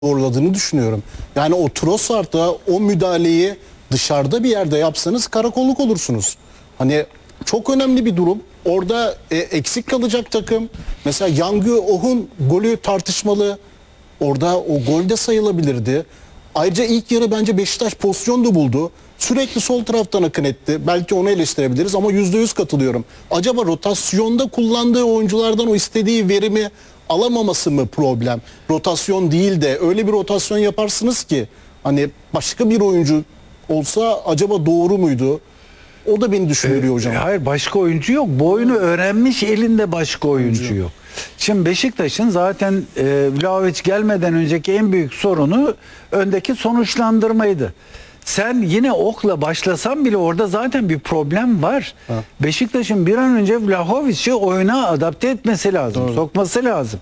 doğruladığını düşünüyorum. Yani o Trossard'da o müdahaleyi dışarıda bir yerde yapsanız karakolluk olursunuz. Hani çok önemli bir durum. Orada eksik kalacak takım. Mesela Yangı Oh'un golü tartışmalı. Orada o gol de sayılabilirdi. Ayrıca ilk yarı bence Beşiktaş pozisyon da buldu. Sürekli sol taraftan akın etti. Belki onu eleştirebiliriz ama %100 katılıyorum. Acaba rotasyonda kullandığı oyunculardan o istediği verimi alamaması mı problem? Rotasyon değil de öyle bir rotasyon yaparsınız ki hani başka bir oyuncu olsa acaba doğru muydu? O da beni düşündürüyor hocam. Hayır, başka oyuncu yok. Bu oyunu öğrenmiş, elinde başka oyuncu yok. Şimdi Beşiktaş'ın zaten Vlahovic gelmeden önceki en büyük sorunu öndeki sonuçlandırmaydı. Sen yine okla başlasan bile orada zaten bir problem var. Beşiktaş'ın bir an önce Vlahovic'i oyuna adapte etmesi lazım, sokması lazım.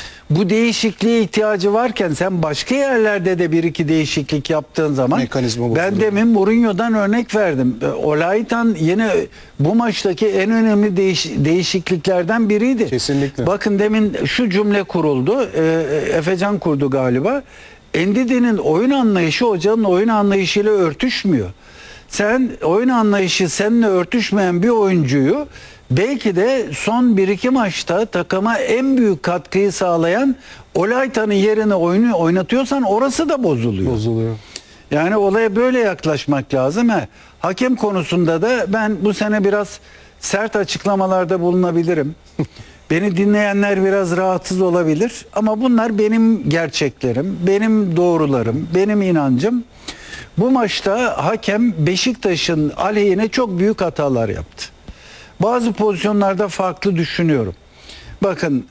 Bu değişikliğe ihtiyacı varken sen başka yerlerde de bir iki değişiklik yaptığın zaman, ben demin Mourinho'dan örnek verdim. Olaytan yine bu maçtaki en önemli değişikliklerden biriydi. Kesinlikle. Bakın demin şu cümle kuruldu. Efecan kurdu galiba. Endidi'nin oyun anlayışı hocanın oyun anlayışıyla örtüşmüyor. Sen oyun anlayışı seninle örtüşmeyen bir oyuncuyu belki de son 1-2 maçta takıma en büyük katkıyı sağlayan Olaytan'ın yerine oyunu oynatıyorsan orası da bozuluyor. Yani olaya böyle yaklaşmak lazım. Hakem konusunda da ben bu sene biraz sert açıklamalarda bulunabilirim. Beni dinleyenler biraz rahatsız olabilir ama bunlar benim gerçeklerim, benim doğrularım, benim inancım. Bu maçta hakem Beşiktaş'ın aleyhine çok büyük hatalar yaptı. Bazı pozisyonlarda farklı düşünüyorum. Bakın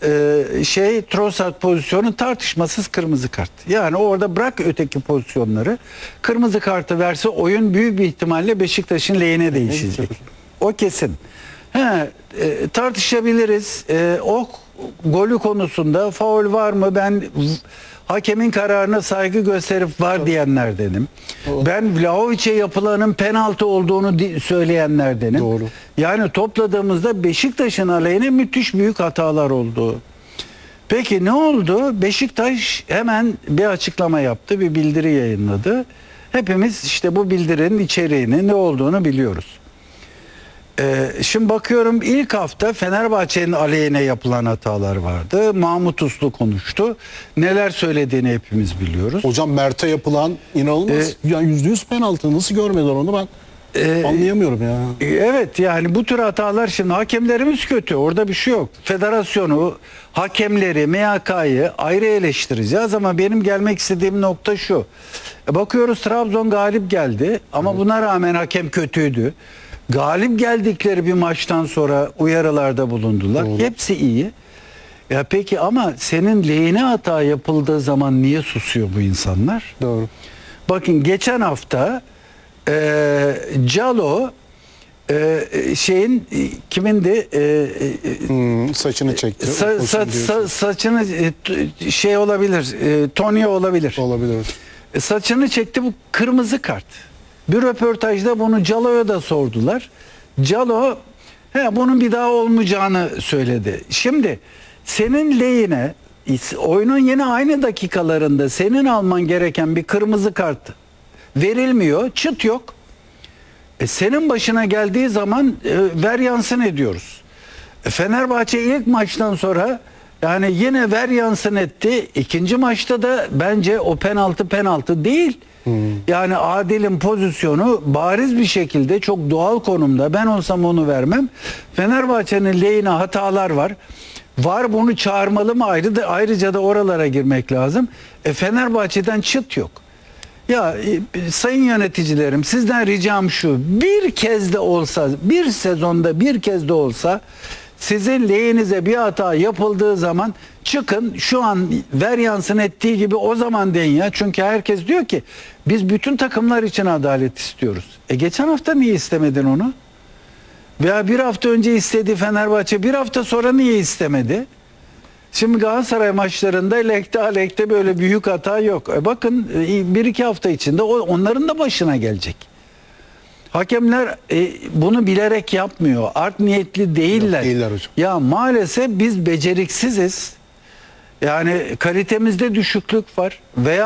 Trossard pozisyonu tartışmasız kırmızı kart. Yani orada bırak öteki pozisyonları. Kırmızı kartı verse oyun büyük bir ihtimalle Beşiktaş'ın lehine değişecek. O kesin. Tartışabiliriz. O golü konusunda faul var mı? Ben hakemin kararına saygı gösterip var diyenlerdenim. Ben Vlahovic'e yapılanın penaltı olduğunu söyleyenlerdenim. Doğru. Yani topladığımızda Beşiktaş'ın aleyhine müthiş büyük hatalar oldu. Peki ne oldu? Beşiktaş hemen bir açıklama yaptı, bir bildiri yayınladı. Hepimiz işte bu bildirinin içeriğini, ne olduğunu biliyoruz. Şimdi bakıyorum ilk hafta Fenerbahçe'nin aleyhine yapılan hatalar vardı. Mahmut Uslu konuştu. Neler söylediğini hepimiz biliyoruz. Hocam Mert'e yapılan inanılmaz yani %100 penaltı. Nasıl görmediler onu ben anlayamıyorum ya. Evet, yani bu tür hatalar, şimdi hakemlerimiz kötü. Orada bir şey yok. Federasyonu, hakemleri, MHK'yı ayrı eleştireceğiz ama benim gelmek istediğim nokta şu. Bakıyoruz Trabzon galip geldi ama buna rağmen hakem kötüydü. Galip geldikleri bir maçtan sonra uyarılarda bulundular. Doğru. Hepsi iyi. Ya peki ama senin lehine hata yapıldığı zaman niye susuyor bu insanlar? Doğru. Bakın geçen hafta Calo kimindi? Saçını çekti. Saçını olabilir. Tony olabilir. Olabilir. Saçını çekti, bu kırmızı kart. Bir röportajda bunu Calo'ya da sordular. Calo bunun bir daha olmayacağını söyledi. Şimdi senin lehine oyunun yine aynı dakikalarında senin alman gereken bir kırmızı kart verilmiyor. Çıt yok. Senin başına geldiği zaman ver yansın ediyoruz. Fenerbahçe ilk maçtan sonra yani yine ver yansın etti. İkinci maçta da bence o penaltı değil. Yani Adil'in pozisyonu bariz bir şekilde çok doğal konumda. Ben olsam onu vermem. Fenerbahçe'nin lehine hatalar var. Var, bunu çağırmalı mı? Ayrıca da oralara girmek lazım. Fenerbahçe'den çıt yok. Ya sayın yöneticilerim, sizden ricam şu: bir kez de olsa, bir sezonda bir kez de olsa sizin lehinize bir hata yapıldığı zaman çıkın, şu an ver yansın ettiği gibi o zaman deyin ya. Çünkü herkes diyor ki biz bütün takımlar için adalet istiyoruz. Geçen hafta niye istemedin onu? Veya bir hafta önce istedi Fenerbahçe, bir hafta sonra niye istemedi? Şimdi Galatasaray maçlarında lekte böyle büyük hata yok. Bakın 1-2 hafta içinde onların da başına gelecek. Hakemler bunu bilerek yapmıyor. Art niyetli değiller. Yok, değiller hocam. Ya maalesef biz beceriksiziz. Yani kalitemizde düşüklük var veya